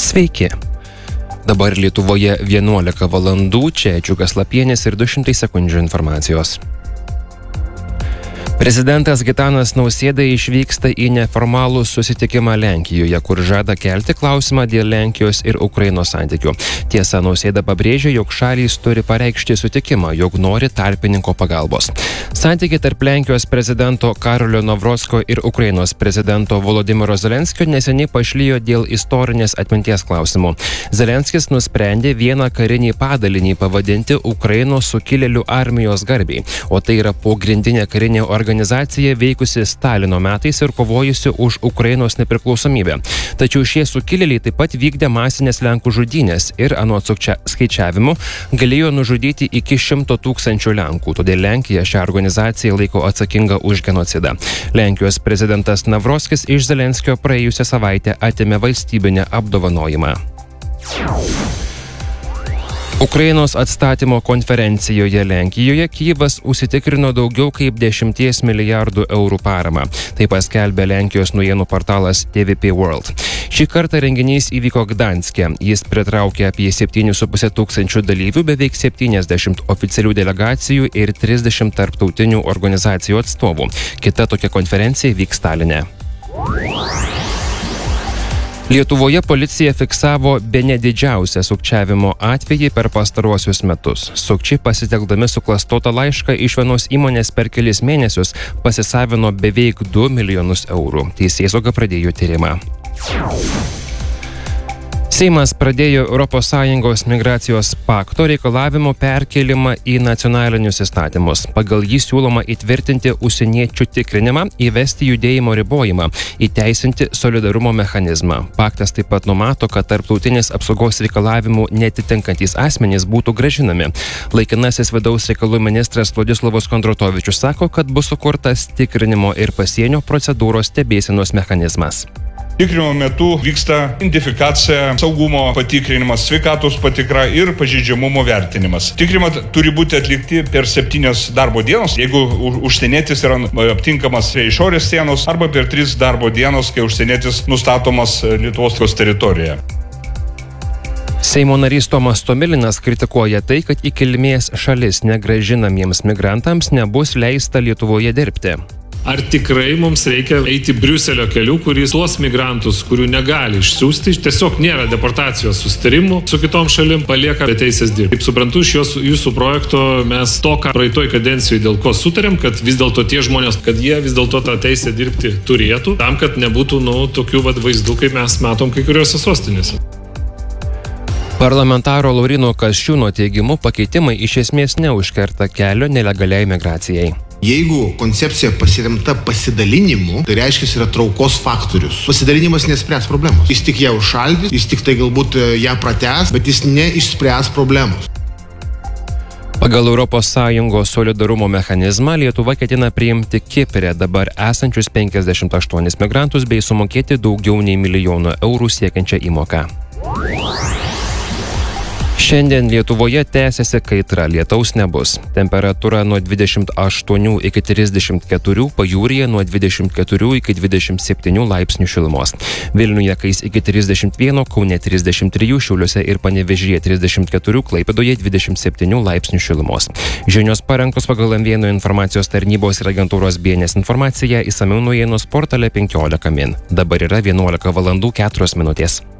Sveiki. Dabar Lietuvoje 11 valandų, čia Džiugas Lapienis ir 200 sekundžių informacijos. Prezidentas Gitanas Nausėda išvyksta į neformalų susitikimą Lenkijoje, kur žada kelti klausimą dėl Lenkijos ir Ukrainos santykių. Tiesa, Nausėda pabrėžė, jog šalys turi pareikšti sutikimą, jog nori tarpininko pagalbos. Santykiai tarp Lenkijos prezidento Karolio Nawrocko ir Ukrainos prezidento Volodymyro Zelenskio neseniai pašlijo dėl istorinės atminties klausimų. Zelenskis nusprendė vieną karinį padalinį pavadinti Ukrainos sukilėlių armijos garbei, o tai yra pogrindinė karinė organizacija veikusi Stalino metais ir kovojusi už Ukrainos nepriklausomybę. Tačiau šie sukilėliai taip pat vykdė masinės Lenkų žudynės ir anot skaičiavimu galėjo nužudyti iki 100 000 Lenkų, todėl Lenkija šią organizaciją laiko atsakinga už genocidą. Lenkijos prezidentas Nawrockis iš Zelenskio praėjusią savaitę atėmė valstybinę apdovanojimą. Ukrainos atstatymo konferencijoje Lenkijoje Kyjivas užsitikrino daugiau kaip 10 milijardų eurų paramą. Tai paskelbė Lenkijos naujienų portalas TVP World. Šį kartą renginys įvyko Gdanske. Jis pritraukė apie 7,5 tūkstančių dalyvių, beveik 70 oficialių delegacijų ir 30 tarptautinių organizacijų atstovų. Kita tokia konferencija vyks Taline. Lietuvoje policija fiksavo bene didžiausią sukčiavimo atvejį per pastaruosius metus. Sukčiai pasitelkdami suklastotą laišką iš vienos įmonės per kelis mėnesius pasisavino beveik 2 milijonus eurų. Teisėsauga pradėjo tyrimą. Seimas pradėjo ES migracijos pakto reikalavimo perkėlimą į nacionalinius įstatymus. Pagal jį siūloma įtvirtinti užsieniečių tikrinimą, įvesti judėjimo ribojimą, įteisinti solidarumo mechanizmą. Paktas taip pat numato, kad tarptautinės apsaugos reikalavimų netitinkantys asmenys būtų grąžinami. Laikinasis vidaus reikalų ministras Vladislavas Kondratovičius sako, kad bus sukurtas tikrinimo ir pasienio procedūros stebėsenos mechanizmas. Tikrinimo metu vyksta identifikacija, saugumo patikrinimas, sveikatos patikra ir pažeidžiamumo vertinimas. Tikrinimai turi būti atlikti per 7 darbo dienos, jeigu užsienietis yra aptinkamas prie išorės sienos, arba per 3 darbo dienos, kai užsienietis nustatomas Lietuvos teritorijoje. Seimo narys Tomas Tomilinas kritikuoja tai, kad į kilmės šalis negrąžinamiems migrantams nebus leista Lietuvoje dirbti. Ar tikrai mums reikia eiti Briuselio keliu, kuris tuos migrantus, kurių negali išsiųsti, tiesiog nėra deportacijos susitarimų su kitom šalim, palieka be teisės dirbti. Kaip suprantu, iš jūsų projekto mes to, ką praeitoj kadencijoje dėl ko sutarėm, kad vis dėlto tie žmonės, kad jie vis dėlto tą teisę dirbti turėtų, tam, kad nebūtų tokių vaizdų, kaip mes matom kai kuriuose sostinėse. Parlamentaro Lauryno Kasčiūno teigimu pakeitimai iš esmės neužkerta kelio nelegaliai migracijai. Jeigu koncepcija pasiremta pasidalinimu, tai reiškia yra traukos faktorius. Pasidalinimas nespręs problemos. Jis tik ją užšaldys, jis tik tai galbūt ją pratęs, bet jis neišspręs problemos. Pagal ES solidarumo mechanizmą Lietuva ketina priimti Kipre dabar esančius 58 migrantus bei sumokėti daugiau nei 1 milijoną eurų siekiančią įmoką. Šiandien Lietuvoje tęsiasi kaitra, lietaus nebus. Temperatūra nuo 28 iki 34, pajūryje nuo 24 iki 27 laipsnių šilumos. Vilniuje kais iki 31, Kaune 33, Šiauliuose ir Panevėžyje 34, Klaipėdoje 27 laipsnių šilumos. Žinios parengtos pagal M1 informacijos tarnybos ir agentūros BNS informaciją, išsamiau naujienų portale 15 min. Dabar yra 11 valandų 4 minutės.